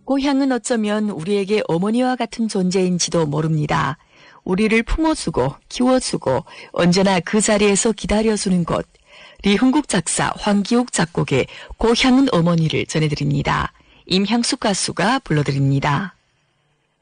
고향은 어쩌면 우리에게 어머니와 같은 존재인지도 모릅니다. 우리를 품어주고 키워주고 언제나 그 자리에서 기다려주는 곳. 리흥국 작사 황기욱 작곡의 고향은 어머니를 전해드립니다. 임향숙 가수가 불러드립니다.